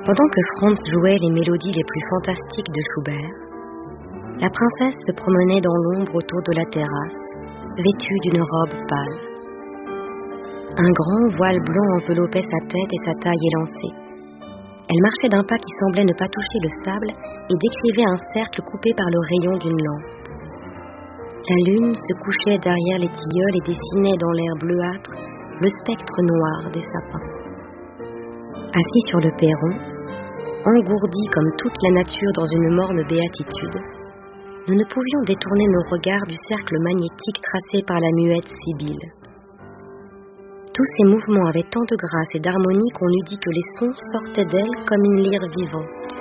Pendant que Franz jouait les mélodies les plus fantastiques de Schubert, la princesse se promenait dans l'ombre autour de la terrasse, vêtue d'une robe pâle. Un grand voile blanc enveloppait sa tête et sa taille élancée. Elle marchait d'un pas qui semblait ne pas toucher le sable et décrivait un cercle coupé par le rayon d'une lampe. La lune se couchait derrière les tilleuls et dessinait dans l'air bleuâtre le spectre noir des sapins. Assis sur le perron, engourdis comme toute la nature dans une morne béatitude, nous ne pouvions détourner nos regards du cercle magnétique tracé par la muette Sibylle. Tous ces mouvements avaient tant de grâce et d'harmonie qu'on eût dit que les sons sortaient d'elle comme une lyre vivante.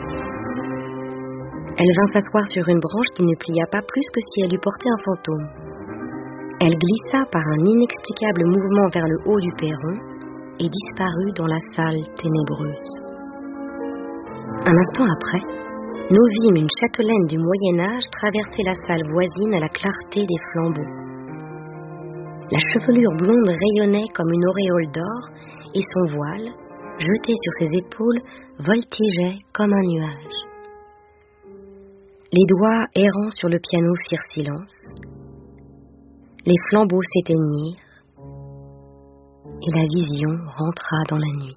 Elle vint s'asseoir sur une branche qui ne plia pas plus que si elle eût porté un fantôme. Elle glissa par un inexplicable mouvement vers le haut du perron et disparut dans la salle ténébreuse. Un instant après, nous vîmes une châtelaine du Moyen-Âge traverser la salle voisine à la clarté des flambeaux. La chevelure blonde rayonnait comme une auréole d'or et son voile, jeté sur ses épaules, voltigeait comme un nuage. Les doigts errants sur le piano firent silence. Les flambeaux s'éteignirent et la vision rentra dans la nuit.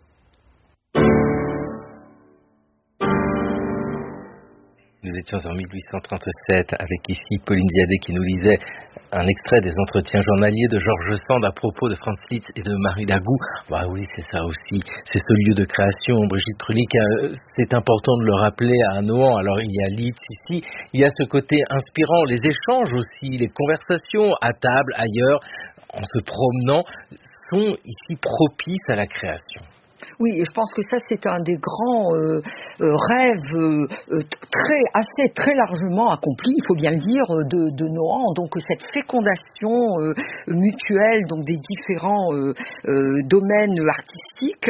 Nous étions en 1837 avec ici Pauline Ziadé qui nous lisait un extrait des entretiens journaliers de Georges Sand à propos de Franz Liszt et de Marie Dagout. Bah oui, c'est ça aussi, c'est ce lieu de création. Brigitte Krulik, c'est important de le rappeler à Nohant. Alors il y a Liszt ici, il y a ce côté inspirant, les échanges aussi, les conversations à table, ailleurs, en se promenant, sont ici propices à la création. Oui, et je pense que ça, c'est un des grands rêves très largement accomplis, il faut bien le dire, de Nohant. Donc cette fécondation mutuelle donc des différents domaines artistiques.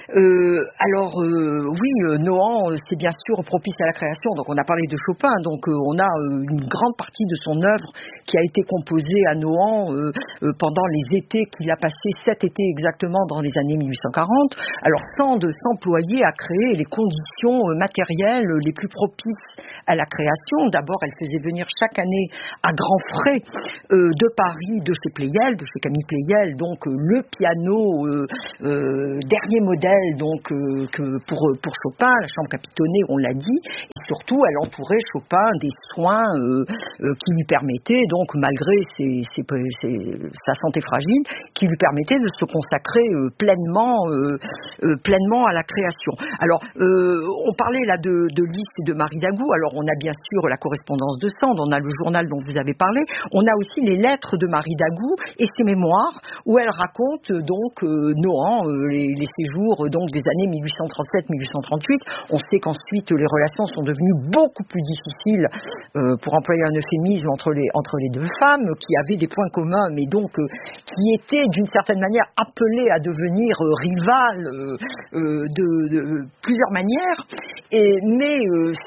Oui, Nohant, c'est bien sûr propice à la création. Donc on a parlé de Chopin, donc on a une grande partie de son œuvre qui a été composée à Nohant pendant les étés qu'il a passés, 7 étés exactement dans les années 1840. Alors Sand s'employait à créer les conditions matérielles les plus propices à la création. D'abord, elle faisait venir chaque année à grands frais de Paris, de chez Pleyel, de chez Camille Pleyel, donc le piano dernier modèle donc pour Chopin, la chambre capitonnée, on l'a dit. Et surtout, elle entourait Chopin des soins qui lui permettaient, donc malgré sa santé fragile, qui lui permettaient de se consacrer pleinement à la création. Alors, on parlait là de Liszt et de Marie Dagout. Alors, on a bien sûr la correspondance de Sand, on a le journal dont vous avez parlé, on a aussi les lettres de Marie Dagout et ses mémoires où elle raconte donc Nohant, les séjours donc des années 1837-1838. On sait qu'ensuite les relations sont devenues beaucoup plus difficiles, pour employer un euphémisme, entre les deux femmes qui avaient des points communs, mais donc qui étaient d'une certaine manière appelées à devenir rivales de plusieurs manières. Mais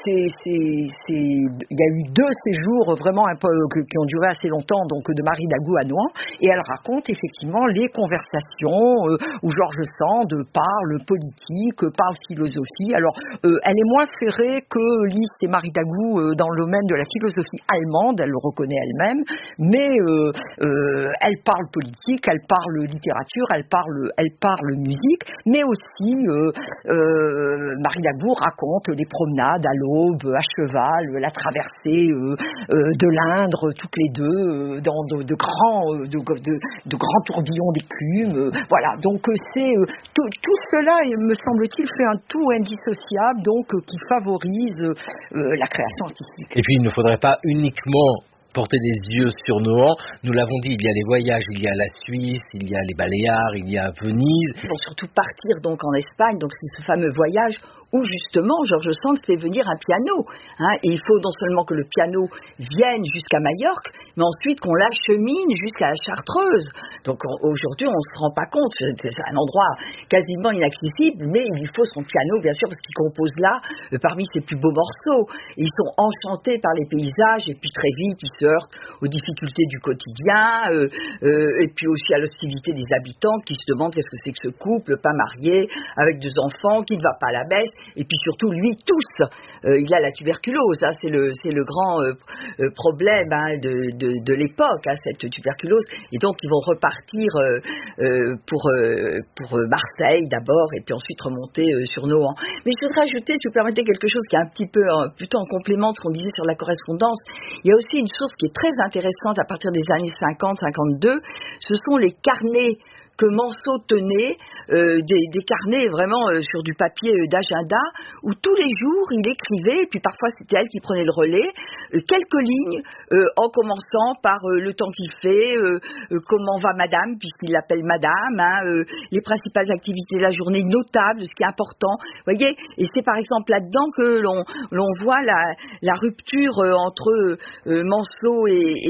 il y a eu 2 séjours vraiment qui ont duré assez longtemps, donc de Marie Dagout à Nohant, et elle raconte effectivement les conversations où Georges Sand parle politique, parle philosophie. Alors, elle est moins ferrée que Liszt et Marie Dagout dans le domaine de la philosophie allemande, elle le reconnaît elle-même, mais elle parle politique, elle parle littérature, elle parle musique, mais aussi Marie Dagout raconte les promenades à l'aube, à cheval, la traversée de l'Indre, toutes les deux, dans de grands tourbillons d'écume. Voilà, donc c'est tout cela, me semble-t-il, fait un tout indissociable, donc qui favorise la création artistique. Et puis il ne faudrait pas uniquement porter les yeux sur Nohant. Nous l'avons dit, il y a les voyages, il y a la Suisse, il y a les Baléares, il y a Venise. Ils vont surtout partir donc en Espagne, donc c'est ce fameux voyage où justement Georges Sand fait venir un piano. Et il faut non seulement que le piano vienne jusqu'à Majorque, mais ensuite qu'on l'achemine jusqu'à la Chartreuse. Donc aujourd'hui, on ne se rend pas compte, c'est un endroit quasiment inaccessible, mais il faut son piano, bien sûr, parce qu'il compose là parmi ses plus beaux morceaux. Et ils sont enchantés par les paysages, et puis très vite, ils se heurtent aux difficultés du quotidien, et puis aussi à l'hostilité des habitants qui se demandent qu'est-ce que c'est que ce couple, pas marié, avec 2 enfants, qui ne va pas à la messe. Et puis surtout, lui tousse. Il a la tuberculose. Hein, c'est le grand problème de l'époque, cette tuberculose. Et donc, ils vont repartir pour Marseille d'abord, et puis ensuite remonter sur Nohant. Mais je voudrais ajouter, si vous permettez, quelque chose qui est un petit peu plutôt en complément de ce qu'on disait sur la correspondance. Il y a aussi une source qui est très intéressante à partir des années 50-52. Ce sont les carnets que Manceau tenait, des carnets vraiment sur du papier d'agenda, où tous les jours il écrivait, et puis parfois c'était elle qui prenait le relais, quelques lignes, en commençant par le temps qu'il fait, comment va madame, puisqu'il l'appelle madame, les principales activités de la journée, notables, ce qui est important, vous voyez, et c'est par exemple là-dedans que l'on voit la rupture entre Manceau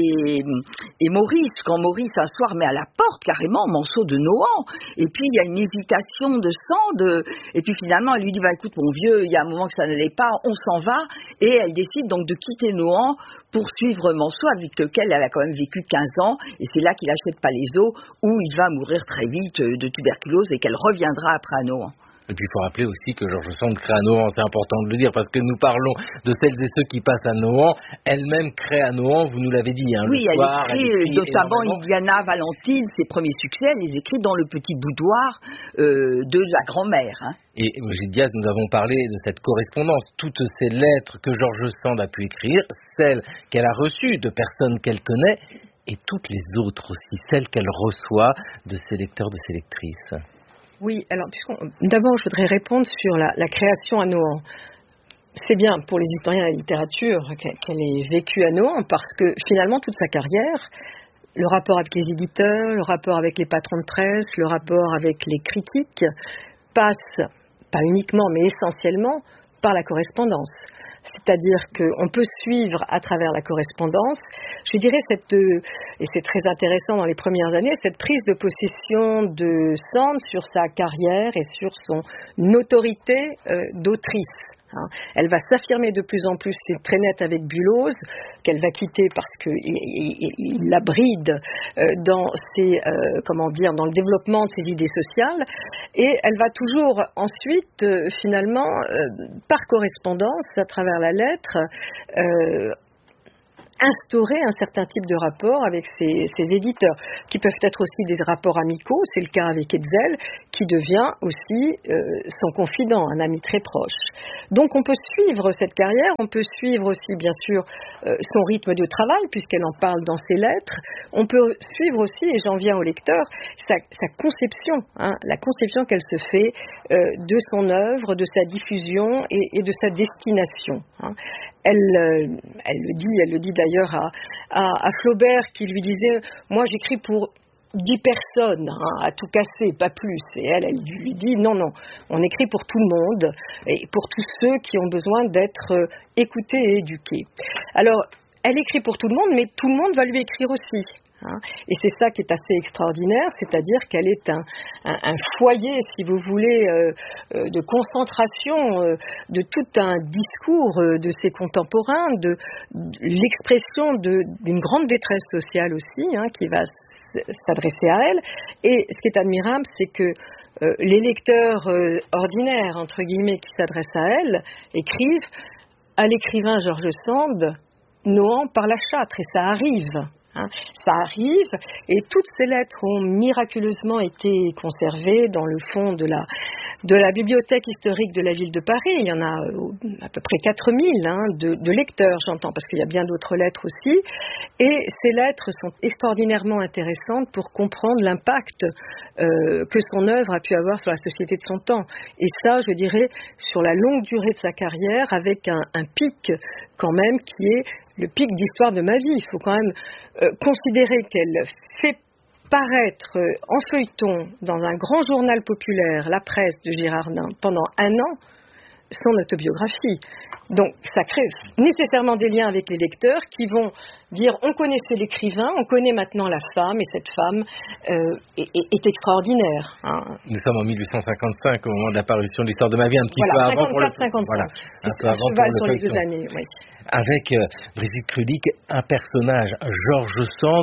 et Maurice, quand Maurice un soir met à la porte carrément Manceau de Nohant, et puis il y a une hésitation de Sand, et puis finalement elle lui dit écoute mon vieux, il y a un moment que ça n'allait pas, on s'en va, et elle décide donc de quitter Nohant pour suivre Manceau, avec lequel elle a quand même vécu 15 ans, et c'est là qu'il achète Palaiseau, où il va mourir très vite de tuberculose, et qu'elle reviendra après à Nohant. Et puis il faut rappeler aussi que George Sand crée à Nohant, c'est important de le dire, parce que nous parlons de celles et ceux qui passent à Nohant. Elle-même crée à Nohant, vous nous l'avez dit. Oui, le soir, elle écrit notamment Iliana Valentine, ses premiers succès, elle les écrit dans le petit boudoir de la grand-mère. Et Brigitte Diaz, nous avons parlé de cette correspondance, toutes ces lettres que George Sand a pu écrire, celles qu'elle a reçues de personnes qu'elle connaît, et toutes les autres aussi, celles qu'elle reçoit de ses lecteurs, de ses lectrices. Oui, alors d'abord je voudrais répondre sur la création à Nohant. C'est bien pour les historiens de la littérature qu'elle ait vécu à Nohant, parce que finalement toute sa carrière, le rapport avec les éditeurs, le rapport avec les patrons de presse, le rapport avec les critiques, passe, pas uniquement mais essentiellement, par la correspondance. C'est-à-dire qu'on peut suivre à travers la correspondance, je dirais, et c'est très intéressant dans les premières années, cette prise de possession de Sand sur sa carrière et sur son autorité d'autrice. Elle va s'affirmer de plus en plus, c'est très net avec Bulloz, qu'elle va quitter parce qu'il la bride dans dans le développement de ses idées sociales, et elle va toujours ensuite, finalement, par correspondance, à travers la lettre, instaurer un certain type de rapport avec ses éditeurs, qui peuvent être aussi des rapports amicaux. C'est le cas avec Hetzel, qui devient aussi son confident, un ami très proche. Donc on peut suivre cette carrière, on peut suivre aussi bien sûr son rythme de travail, puisqu'elle en parle dans ses lettres. On peut suivre aussi, et j'en viens au lecteur, sa conception, la conception qu'elle se fait de son œuvre, de sa diffusion et de sa destination. Elle le dit d'ailleurs à Flaubert, qui lui disait « Moi j'écris pour 10 personnes, à tout casser, pas plus. » Et elle lui dit « Non, on écrit pour tout le monde et pour tous ceux qui ont besoin d'être écoutés et éduqués. » Alors, elle écrit pour tout le monde, mais tout le monde va lui écrire aussi. Et c'est ça qui est assez extraordinaire, c'est-à-dire qu'elle est un foyer, si vous voulez, de concentration de tout un discours de ses contemporains, de l'expression d'une grande détresse sociale aussi, qui va s'adresser à elle. Et ce qui est admirable, c'est que les lecteurs ordinaires, entre guillemets, qui s'adressent à elle, écrivent à l'écrivain George Sand, Nohant par la Châtre, et ça arrive. Ça arrive, et toutes ces lettres ont miraculeusement été conservées dans le fond de la bibliothèque historique de la ville de Paris. Il y en a à peu près 4000 de lecteurs, j'entends, parce qu'il y a bien d'autres lettres aussi. Et ces lettres sont extraordinairement intéressantes pour comprendre l'impact que son œuvre a pu avoir sur la société de son temps. Et ça, je dirais, sur la longue durée de sa carrière, avec un pic quand même qui est le pic d'histoire de ma vie. Il faut quand même considérer qu'elle fait paraître en feuilleton dans un grand journal populaire, La Presse de Girardin, pendant 1 an, son autobiographie. Donc ça crée nécessairement des liens avec les lecteurs qui vont dire on connaissait l'écrivain, on connaît maintenant la femme, et cette femme est extraordinaire. Nous sommes en 1855 au moment de la parution de l'histoire de ma vie, un petit peu avant pour le 55. Voilà, un peu à avant cheval pour sur le les 2 années, oui. Avec Brigitte Krulik, un personnage, George Sand,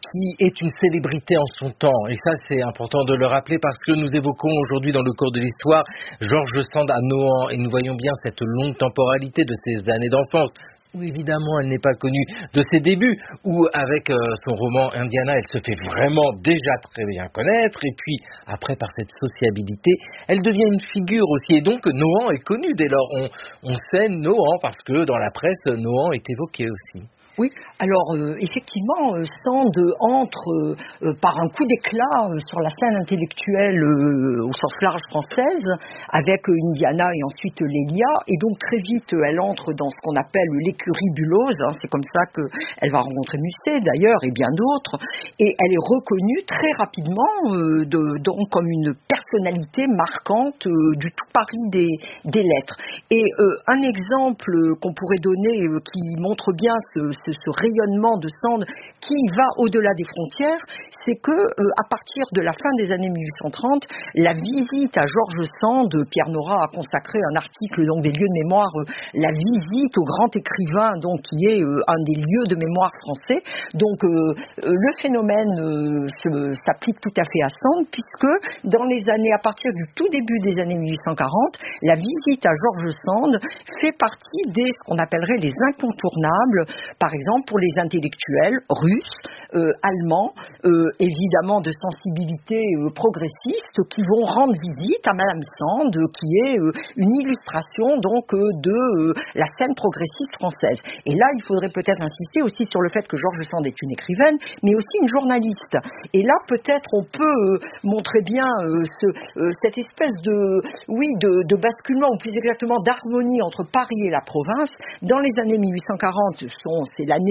qui est une célébrité en son temps. Et ça, c'est important de le rappeler parce que nous évoquons aujourd'hui dans le cours de l'histoire George Sand à Nohant et nous voyons bien cette longue temporalité de ses années d'enfance. Où évidemment elle n'est pas connue de ses débuts, où avec son roman Indiana, elle se fait vraiment déjà très bien connaître, et puis après par cette sociabilité, elle devient une figure aussi, et donc Nohant est connu dès lors, on sait Nohant parce que dans la presse, Nohant est évoqué aussi. Oui, alors effectivement, Sand entre par un coup d'éclat sur la scène intellectuelle au sens large française, avec Indiana et ensuite Lélia, et donc très vite elle entre dans ce qu'on appelle l'écurie Bulloz, c'est comme ça qu'elle va rencontrer Musset d'ailleurs et bien d'autres, et elle est reconnue très rapidement donc comme une personnalité marquante du tout Paris des lettres. Et un exemple qu'on pourrait donner qui montre bien ce rayonnement de Sand qui va au-delà des frontières, c'est que à partir de la fin des années 1830, la visite à George Sand, Pierre Nora a consacré un article donc des lieux de mémoire, la visite au grand écrivain donc qui est un des lieux de mémoire français. Donc le phénomène s'applique tout à fait à Sand puisque dans les années à partir du tout début des années 1840, la visite à George Sand fait partie des ce qu'on appellerait les incontournables. Par exemple, pour les intellectuels russes, allemands, évidemment de sensibilité progressiste, qui vont rendre visite à Madame Sand, qui est une illustration donc de la scène progressiste française. Et là, il faudrait peut-être insister aussi sur le fait que George Sand est une écrivaine, mais aussi une journaliste. Et là, peut-être, on peut montrer bien cette espèce de basculement, ou plus exactement d'harmonie entre Paris et la province. Dans les années 1840, ce sont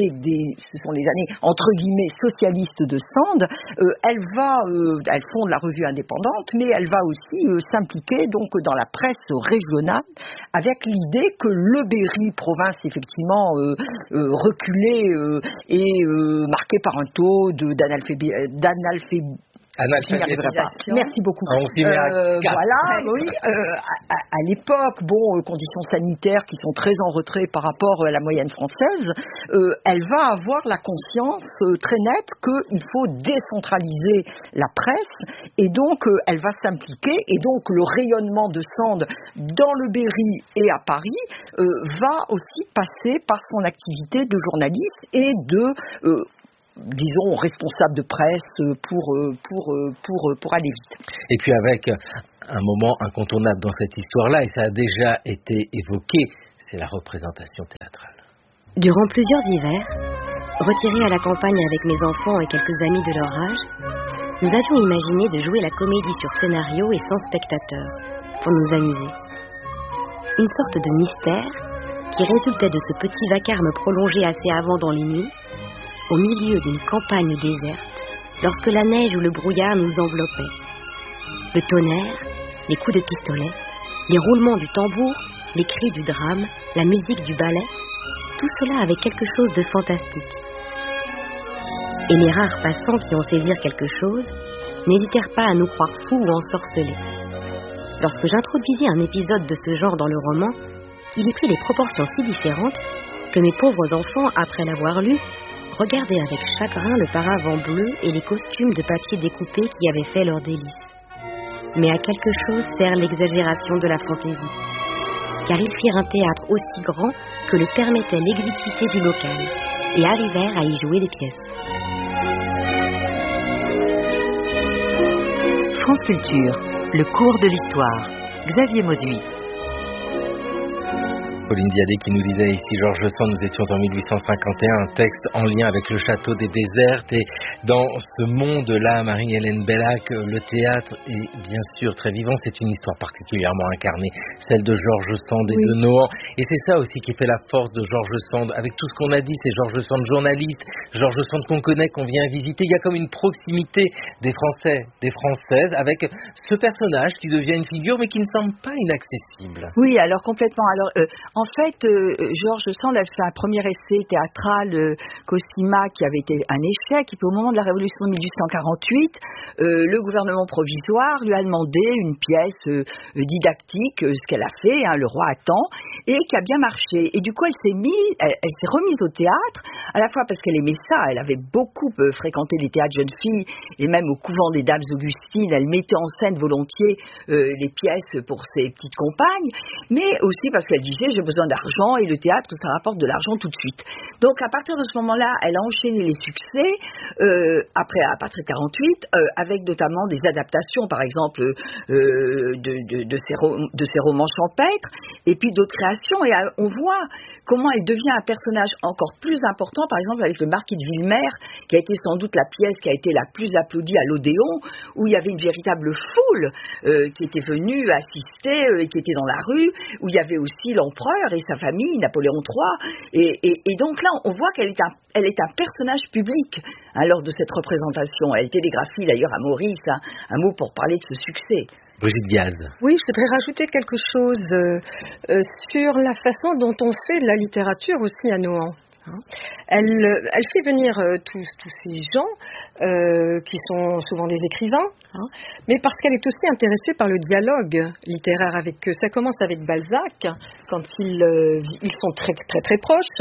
les années entre guillemets socialistes de Sand. Elle fonde la revue indépendante, mais elle va aussi s'impliquer donc dans la presse régionale avec l'idée que le Berry, province effectivement reculée et marquée par un taux Merci beaucoup. Voilà, oui. À l'époque, conditions sanitaires qui sont très en retrait par rapport à la moyenne française, elle va avoir la conscience très nette qu'il faut décentraliser la presse et donc elle va s'impliquer et donc le rayonnement de Sand dans le Berry et à Paris va aussi passer par son activité de journaliste et de disons, responsable de presse pour aller vite. Et puis avec un moment incontournable dans cette histoire-là, et ça a déjà été évoqué, c'est la représentation théâtrale. Durant plusieurs hivers, retirés à la campagne avec mes enfants et quelques amis de leur âge, nous avions imaginé de jouer la comédie sur scénario et sans spectateurs, pour nous amuser. Une sorte de mystère qui résultait de ce petit vacarme prolongé assez avant dans les nuits, au milieu d'une campagne déserte, lorsque la neige ou le brouillard nous enveloppait. Le tonnerre, les coups de pistolet, les roulements du tambour, les cris du drame, la musique du ballet, tout cela avait quelque chose de fantastique. Et les rares passants qui en saisirent quelque chose n'hésitèrent pas à nous croire fous ou ensorcelés. Lorsque j'introduisis un épisode de ce genre dans le roman, il y prit des proportions si différentes que mes pauvres enfants, après l'avoir lu, regardaient avec chagrin le paravent bleu et les costumes de papier découpé qui avaient fait leur délice. Mais à quelque chose sert l'exagération de la fantaisie, car ils firent un théâtre aussi grand que le permettait l'exiguïté du local, et arrivèrent à y jouer des pièces. France Culture, le cours de l'histoire. Xavier Mauduit. Pauline Diadet qui nous disait ici, George Sand, nous étions en 1851, un texte en lien avec le château des Désertes, et dans ce monde-là, Marie-Hélène Bellac, le théâtre est bien sûr très vivant, c'est une histoire particulièrement incarnée, celle de George Sand et de Nohant, et c'est ça aussi qui fait la force de George Sand, avec tout ce qu'on a dit, c'est George Sand journaliste, George Sand qu'on connaît, qu'on vient visiter, il y a comme une proximité des Français, des Françaises, avec ce personnage qui devient une figure, mais qui ne semble pas inaccessible. Oui, alors complètement, alors En fait, George Sand a fait un premier essai théâtral, Cosima, qui avait été un échec. Et puis au moment de la Révolution de 1848, le gouvernement provisoire lui a demandé une pièce didactique, ce qu'elle a fait, Le Roi attend, et qui a bien marché. Et du coup, elle s'est remise au théâtre, à la fois parce qu'elle aimait ça, elle avait beaucoup fréquenté les théâtres jeunes filles, et même au couvent des Dames Augustines, elle mettait en scène volontiers les pièces pour ses petites compagnes, mais aussi parce qu'elle disait j'ai besoin d'argent et le théâtre ça rapporte de l'argent tout de suite. Donc à partir de ce moment-là, elle a enchaîné les succès à partir de 48 avec notamment des adaptations par exemple de ses romans champêtres et puis d'autres créations et on voit comment elle devient un personnage encore plus important par exemple avec le Marquis de Villemer qui a été sans doute la pièce qui a été la plus applaudie à l'Odéon où il y avait une véritable foule qui était venue assister et qui était dans la rue où il y avait aussi l'empereur et sa famille, Napoléon III, et donc là on voit qu'elle est un personnage public lors de cette représentation. Elle télégraphie d'ailleurs à Maurice un mot pour parler de ce succès. Brigitte Diaz. Oui, je voudrais rajouter quelque chose sur la façon dont on fait de la littérature aussi à Nohant. Elle fait venir tous ces gens qui sont souvent des écrivains, mais parce qu'elle est aussi intéressée par le dialogue littéraire avec eux. Ça commence avec Balzac, quand ils sont très très très proches.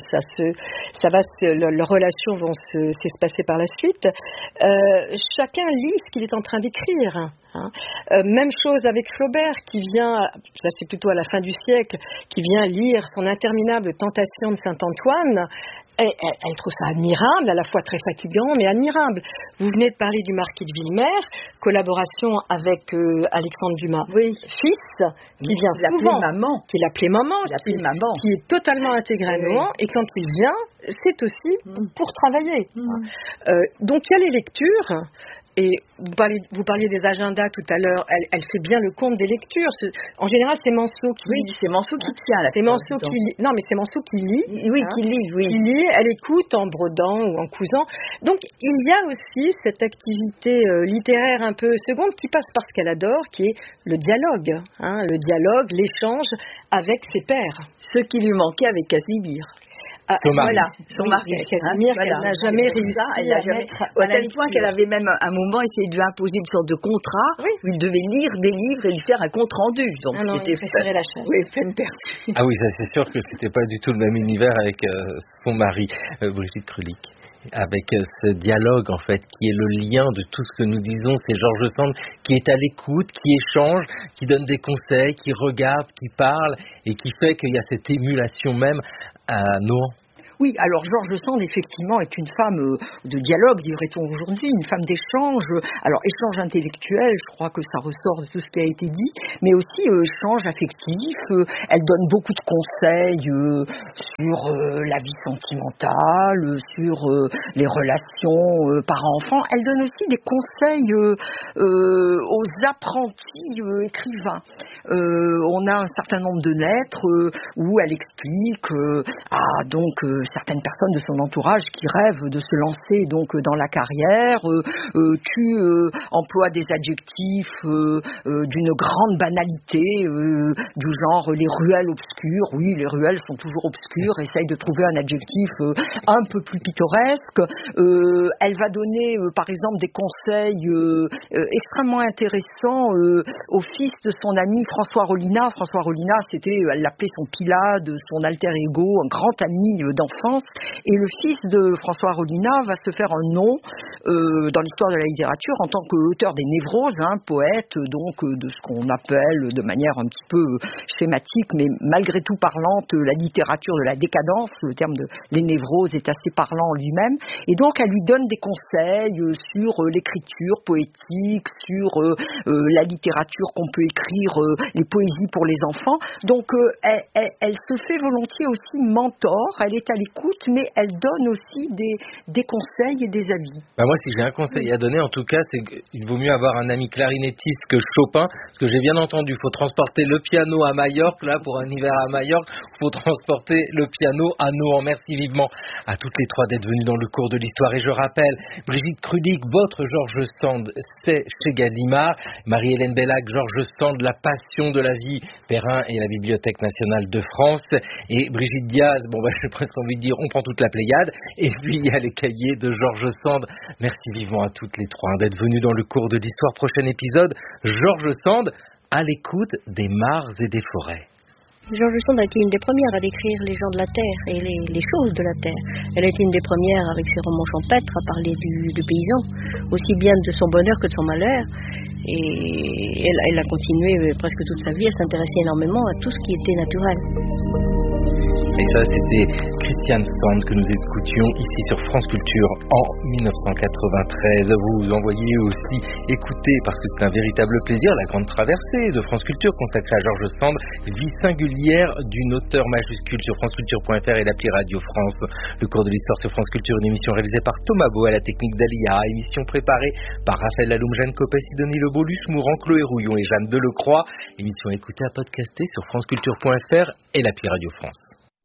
Leurs relations vont s'espacer par la suite. Chacun lit ce qu'il est en train d'écrire. Même chose avec Flaubert qui vient, ça c'est plutôt à la fin du siècle, qui vient lire son interminable Tentation de Saint-Antoine. Elle trouve ça admirable, à la fois très fatigant, mais admirable. Vous venez de parler du Marquis de Villemer, collaboration avec Alexandre Dumas, fils, qui vient souvent, qui l'appelait maman, qui est totalement intégré à Nohant, et quand il vient, c'est aussi pour travailler. Donc il y a les lectures. Et vous parliez des agendas tout à l'heure. Elle fait bien le compte des lectures. En général, c'est Manceau qui lit. Oui, c'est Manceau qui tient. C'est Manceau qui lit. Non, mais c'est Manceau qui lit. Oui, qui lit. Oui. Qui lit. Elle écoute en brodant ou en cousant. Donc, il y a aussi cette activité littéraire un peu seconde qui passe par ce qu'elle adore, qui est le dialogue. Le dialogue, l'échange avec ses pairs. Ce qui lui manquait avec Casimir. Son mari. Voilà, son mari. Casimir, elle n'a jamais réussi à mettre à tel point qu'elle avait même un moment essayé de lui imposer une sorte de contrat où il devait lire des livres et lui faire un compte rendu. Donc il préférait la chasse. Oui, peine perdue. Ah oui, ça c'est sûr que c'était pas du tout le même univers avec son mari, Brigitte Krulik. Avec ce dialogue en fait qui est le lien de tout ce que nous disons, c'est George Sand qui est à l'écoute, qui échange, qui donne des conseils, qui regarde, qui parle et qui fait qu'il y a cette émulation même à Nohant. Oui, alors George Sand, effectivement, est une femme de dialogue, dirait-on aujourd'hui, une femme d'échange. Alors, échange intellectuel, je crois que ça ressort de tout ce qui a été dit, mais aussi échange affectif. Elle donne beaucoup de conseils sur la vie sentimentale, sur les relations parents-enfants. Elle donne aussi des conseils aux apprentis écrivains. On a un certain nombre de lettres où elle explique certaines personnes de son entourage qui rêvent de se lancer donc dans la carrière, tu emploies des adjectifs d'une grande banalité, du genre les ruelles obscures. Oui, les ruelles sont toujours obscures. Essaye de trouver un adjectif un peu plus pittoresque. Elle va donner, par exemple, des conseils extrêmement intéressants au fils de son ami François Rollinat. François Rollinat, elle l'appelait son Pilade, son alter ego, un grand ami d'enfance. Et le fils de François Rollinat va se faire un nom dans l'histoire de la littérature en tant qu'auteur des Névroses, poète donc de ce qu'on appelle de manière un petit peu schématique, mais malgré tout parlante, la littérature de la décadence. Le terme de les Névroses est assez parlant en lui-même. Et donc elle lui donne des conseils sur l'écriture poétique, sur la littérature qu'on peut écrire, les poésies pour les enfants. Donc elle se fait volontiers aussi mentor. Elle est à l'écoute, mais elle donne aussi des conseils et des avis. Moi, si j'ai un conseil à donner, en tout cas, c'est qu'il vaut mieux avoir un ami clarinettiste que Chopin, parce que j'ai bien entendu, il faut transporter le piano à Majorque, là, pour un hiver à Majorque, il faut transporter le piano à Nohant. Merci vivement à toutes les trois d'être venues dans le cours de l'histoire. Et je rappelle, Brigitte Krudig, votre George Sand, c'est chez Gallimard. Marie-Hélène Bellac, George Sand, La passion de la vie, Perrin et la Bibliothèque nationale de France. Et Brigitte Diaz, j'ai presque envie de dire, on prend toute la Pléiade. Et puis, il y a les cahiers de George Sand. Merci vivement à toutes les trois d'être venues dans le cours de l'histoire. Prochain épisode, George Sand, à l'écoute des mares et des forêts. George Sand a été une des premières à décrire les gens de la Terre et les choses de la Terre. Elle a été une des premières, avec ses romans champêtres, à parler du paysan, aussi bien de son bonheur que de son malheur. Et elle a continué presque toute sa vie à s'intéresser énormément à tout ce qui était naturel. Et ça, c'était Christiane Sand que nous écoutions ici sur France Culture en 1993. Vous envoyez aussi écouter, parce que c'est un véritable plaisir, La Grande Traversée de France Culture consacrée à George Sand, vie singulière d'une auteure majuscule sur franceculture.fr et l'appli Radio France. Le cours de l'histoire sur France Culture, une émission réalisée par Thomas Beau à la technique d'Alia, émission préparée par Raphaël Laloum, Jeanne Copé, Sidonie Lebeaulus, Mourant, Chloé Rouillon et Jeanne Delecroix. Émission écoutée à podcaster sur franceculture.fr et l'appli Radio France.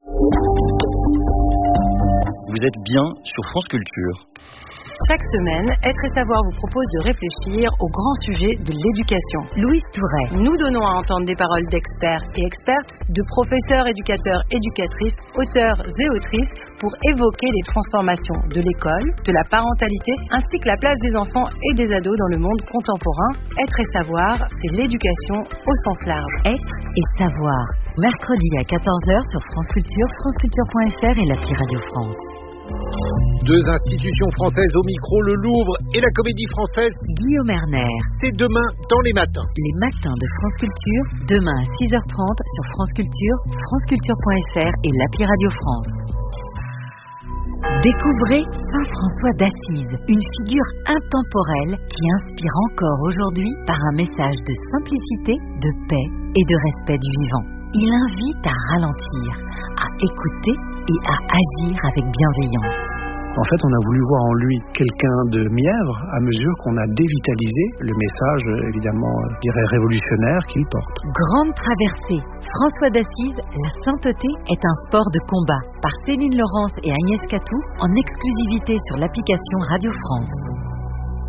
Vous êtes bien sur France Culture. Chaque semaine, Être et Savoir vous propose de réfléchir au grand sujet de l'éducation. Louise Touret. Nous donnons à entendre des paroles d'experts et expertes, de professeurs, éducateurs, éducatrices, auteurs et autrices pour évoquer les transformations de l'école, de la parentalité, ainsi que la place des enfants et des ados dans le monde contemporain. Être et Savoir, c'est l'éducation au sens large. Être et Savoir. Mercredi à 14h sur France Culture, franceculture.fr et l'appli Radio France. Deux institutions françaises au micro, le Louvre et la Comédie Française. Guillaume Erner. C'est demain dans les matins. Les matins de France Culture, demain à 6h30 sur France Culture, franceculture.fr et l'appli Radio France. Découvrez Saint François d'Assise, une figure intemporelle qui inspire encore aujourd'hui par un message de simplicité, de paix et de respect du vivant. Il invite à ralentir, à écouter et à agir avec bienveillance. En fait, on a voulu voir en lui quelqu'un de mièvre à mesure qu'on a dévitalisé le message, évidemment, je dirais révolutionnaire qu'il porte. Grande traversée. François d'Assise, la sainteté est un sport de combat. Par Céline Laurence et Agnès Catou, en exclusivité sur l'application Radio France.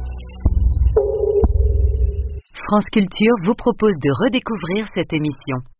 France Culture vous propose de redécouvrir cette émission.